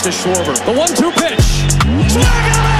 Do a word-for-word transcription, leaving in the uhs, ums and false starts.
to Schwarber. The one two pitch. Swung on